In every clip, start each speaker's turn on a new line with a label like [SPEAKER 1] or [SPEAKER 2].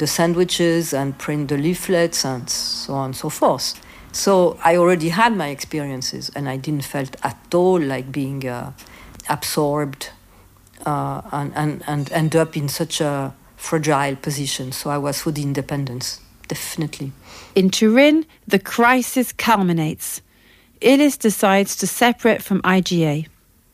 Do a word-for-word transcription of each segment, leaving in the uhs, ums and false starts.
[SPEAKER 1] the sandwiches and print the leaflets and so on and so forth. So I already had my experiences, and I didn't felt at all like being uh, absorbed uh, and, and, and end up in such a fragile position. So I was for the independence, definitely.
[SPEAKER 2] In Turin, the crisis culminates. Illis decides to separate from I G A.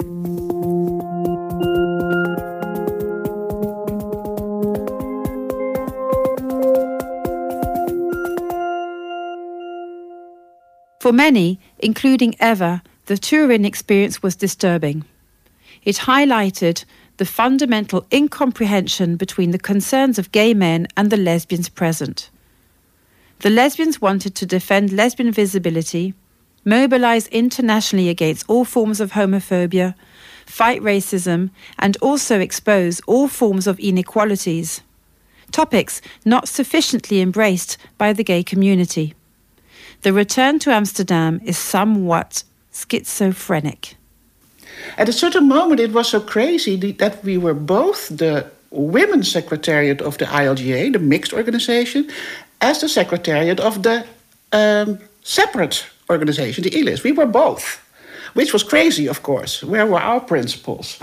[SPEAKER 2] For many, including Eva, the Turin experience was disturbing. It highlighted the fundamental incomprehension between the concerns of gay men and the lesbians present. The lesbians wanted to defend lesbian visibility, mobilise internationally against all forms of homophobia, fight racism, and also expose all forms of inequalities, topics not sufficiently embraced by the gay community. The return to Amsterdam is somewhat schizophrenic.
[SPEAKER 3] At a certain moment, it was so crazy that we were both the women's secretariat of the I L G A, the mixed organization, as the secretariat of the um, separate organization, the Illis. We were both, which was crazy, of course. Where were our principles?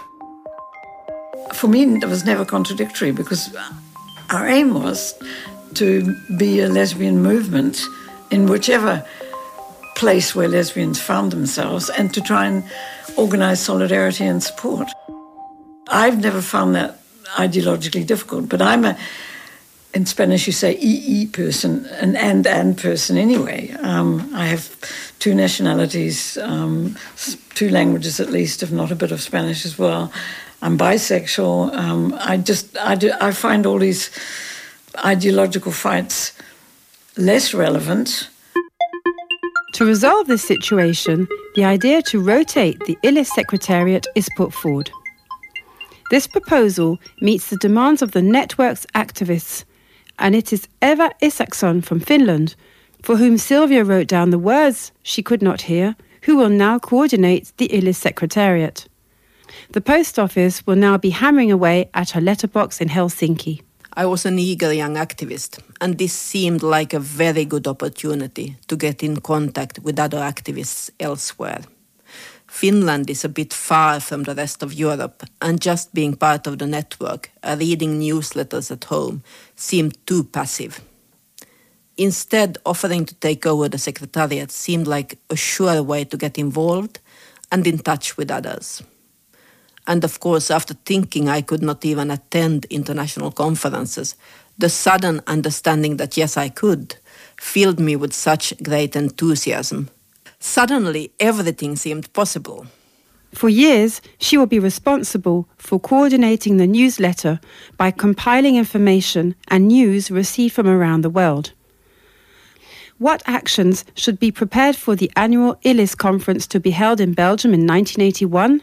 [SPEAKER 4] For me, it was never contradictory, because our aim was to be a lesbian movement in whichever place where lesbians found themselves, and to try and organise solidarity and support. I've never found that ideologically difficult, but I'm a, in Spanish you say E E person, an and and person anyway. Um, I have two nationalities, um, two languages at least, if not a bit of Spanish as well. I'm bisexual. Um, I just, I, do, I find all these ideological fights less relevant.
[SPEAKER 2] To resolve this situation, the idea to rotate the Illis Secretariat is put forward. This proposal meets the demands of the network's activists, and it is Eva Isaksson from Finland, for whom Sylvia wrote down the words she could not hear, who will now coordinate the Illis Secretariat. The post office will now be hammering away at her letterbox in Helsinki.
[SPEAKER 5] I was an eager young activist, and this seemed like a very good opportunity to get in contact with other activists elsewhere. Finland is a bit far from the rest of Europe, and just being part of the network, uh, reading newsletters at home, seemed too passive. Instead, offering to take over the secretariat seemed like a sure way to get involved and in touch with others. And of course, after thinking I could not even attend international conferences, the sudden understanding that yes, I could, filled me with such great enthusiasm. Suddenly, everything seemed possible.
[SPEAKER 2] For years, she will be responsible for coordinating the newsletter by compiling information and news received from around the world. What actions should be prepared for the annual Illis conference to be held in Belgium in nineteen eighty-one?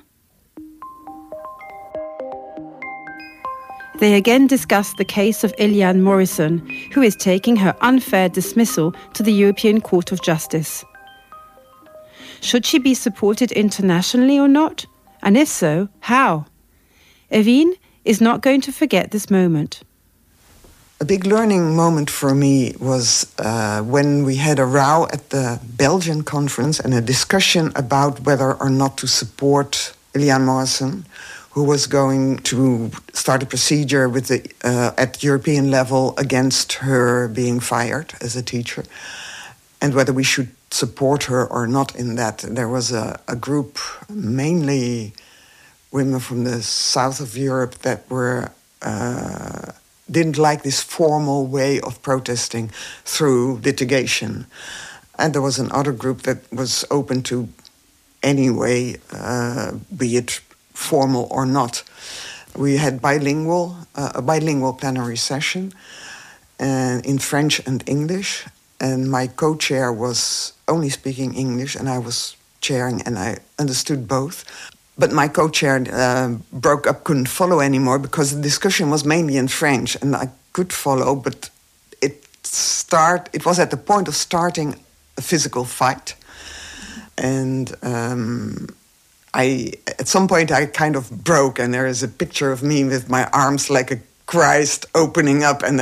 [SPEAKER 2] They again discussed the case of Eliane Morrison, who is taking her unfair dismissal to the European Court of Justice. Should she be supported internationally or not? And if so, how? Evine is not going to forget this moment.
[SPEAKER 6] A big learning moment for me was uh, when we had a row at the Belgian conference and a discussion about whether or not to support Eliane Morrison, who was going to start a procedure with the, uh, at European level against her being fired as a teacher, and whether we should support her or not in that. There was a, a group, mainly women from the south of Europe, that were uh, didn't like this formal way of protesting through litigation. And there was another group that was open to any way, uh, be it formal or not. We had bilingual, uh, a bilingual plenary session uh, in French and English, and my co-chair was only speaking English, and I was chairing, and I understood both. But my co-chair uh, broke up, couldn't follow anymore, because the discussion was mainly in French, and I could follow, but it start. It was at the point of starting a physical fight, and um, I, at some point, I kind of broke, and there is a picture of me with my arms like a Christ opening up, and